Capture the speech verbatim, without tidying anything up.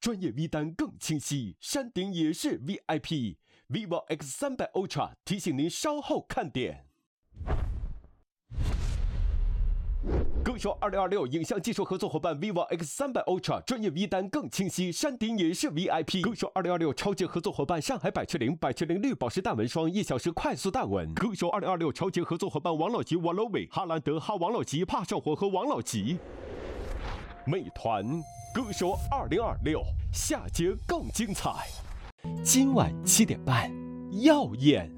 专业 V 单更清晰，山顶也是 V I P。vivo X 三百 Ultra 提醒您稍后看点。更说二零二六影像技术合作伙伴 vivo X 三百 Ultra 专业 V 单更清晰，山顶也是 V I P。更说二零二六超级合作伙伴上海百雀羚百雀羚绿宝石大纹双，一小时快速大纹。更说二零二六超级合作伙伴王老吉、王老伟、哈兰德、哈王老吉、帕少火和王老吉。美团歌手二零二六下节更精彩，今晚七点半，耀眼。